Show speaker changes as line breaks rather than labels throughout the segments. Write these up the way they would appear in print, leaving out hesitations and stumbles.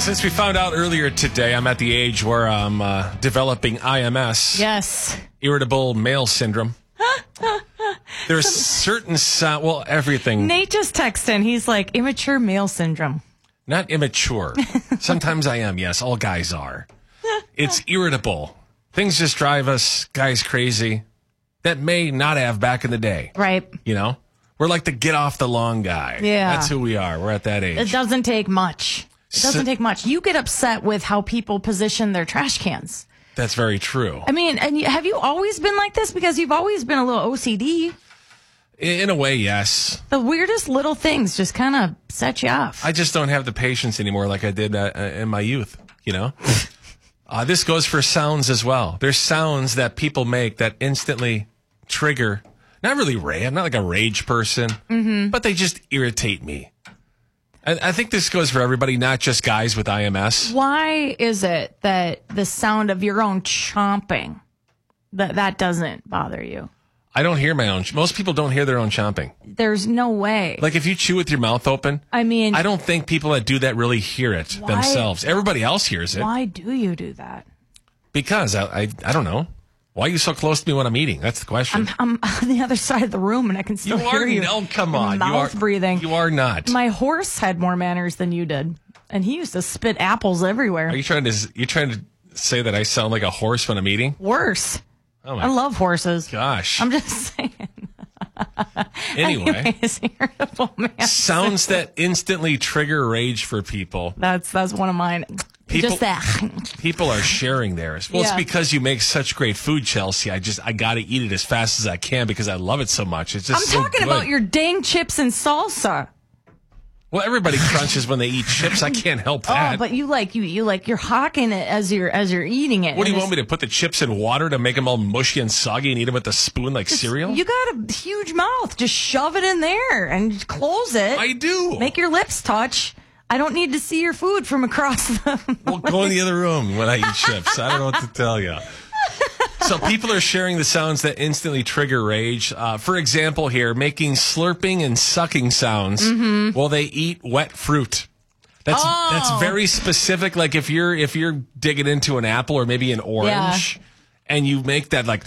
Since we found out earlier today, I'm at the age where I'm developing IMS.
Yes.
Irritable male syndrome. There's certain sound. Well, everything.
Nate just texted in. He's like, immature male syndrome.
Not immature. Sometimes I am. Yes, all guys are. It's irritable. Things just drive us guys crazy that may not have back in the day.
Right.
You know? We're like the get off the lawn guy.
Yeah.
That's who we are. We're at that age.
It doesn't take much. It doesn't take much. You get upset with how people position their trash cans.
That's very true.
I mean, and have you always been like this? Because you've always been a little OCD.
In a way, yes.
The weirdest little things just kind of set you off.
I just don't have the patience anymore like I did in my youth, you know? This goes for sounds as well. There's sounds that people make that instantly trigger, not really rage, I'm not like a rage person, but they just irritate me. I think this goes for everybody, not just guys with IMS.
Why is it that the sound of your own chomping, that doesn't bother you?
I don't hear my own. Most people don't hear their own chomping.
There's no way.
Like if you chew with your mouth open,
I mean,
I don't think people that do that really hear it themselves. Everybody else hears it.
Why do you do that?
Because I don't know. Why are you so close to me when I'm eating? That's the question.
I'm on the other side of the room and I can still hear you.
Oh, come on.
Mouth breathing.
You are not.
My horse had more manners than you did, and he used to spit apples everywhere.
Are you trying to say that I sound like a horse when I'm eating?
Worse.
Oh my
I love horses.
Gosh.
I'm just saying.
Anyway,
Anyways, irritable man.
Sounds that instantly trigger rage for people.
That's one of mine.
People-
Just that.
People are sharing theirs. Well,
Yeah.
It's because you make such great food, Chelsea. I got to eat it as fast as I can because I love it so much. It's just
I'm talking about your dang chips and salsa.
Well, everybody crunches when they eat chips. I can't help that.
Oh, but you're hawking it as you're eating it.
What do you want me to put the chips in water to make them all mushy and soggy and eat them with a spoon like cereal?
You got a huge mouth. Just shove it in there and close it.
I do.
Make your lips touch. I don't need to see your food from across the...
Well, go in the other room when I eat chips. I don't know what to tell you. So people are sharing the sounds that instantly trigger rage. For example here, making slurping and sucking sounds while they eat wet fruit. That's very specific. Like if you're digging into an apple or maybe an orange and you make that like...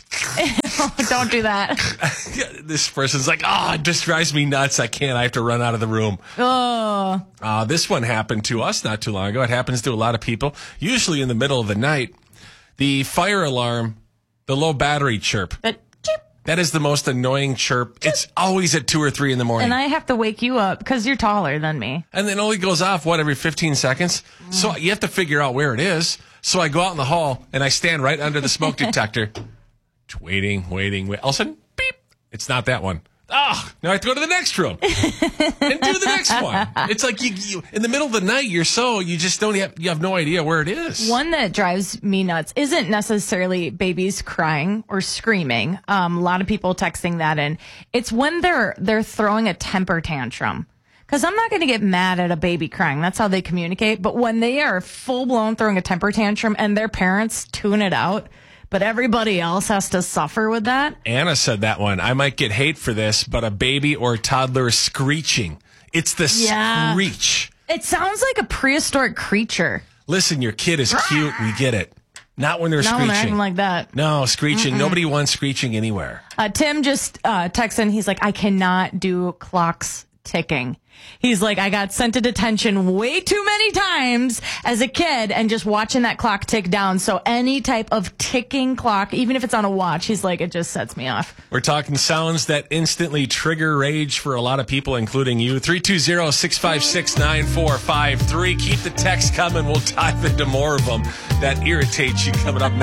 Don't do that.
This person's like, it just drives me nuts. I have to run out of the room.
Oh.
This one happened to us not too long ago. It happens to a lot of people, usually in the middle of the night. The fire alarm, the low battery chirp. That is the most annoying chirp. It's always at 2 or 3 in the morning.
And I have to wake you up because you're taller than me.
And then it only goes off, every 15 seconds? So you have to figure out where it is. So I go out in the hall and I stand right under the smoke detector. Waiting. All of a sudden, beep. It's not that one. Now I have to go to the next room and do the next one. It's like you in the middle of the night, you just you have no idea where it is.
One that drives me nuts isn't necessarily babies crying or screaming. A lot of people texting that in. It's when they're throwing a temper tantrum. Because I'm not going to get mad at a baby crying. That's how they communicate. But when they are full blown throwing a temper tantrum and their parents tune it out, but everybody else has to suffer with that.
Anna said that one. I might get hate for this, but a baby or toddler screeching. It's the screech.
It sounds like a prehistoric creature.
Listen, your kid is cute. We get it. Not when they're
Not
screeching.
when they're acting like that.
No, screeching. Nobody wants screeching anywhere.
Tim just texted. He's like, I cannot do clocks ticking. He's like, I got sent to detention way too many times as a kid and just watching that clock tick down. So any type of ticking clock, even if it's on a watch, he's like, it just sets me off.
We're talking sounds that instantly trigger rage for a lot of people, including you. 320-656-9453. Keep the text coming. We'll dive into more of them that irritate you coming up next.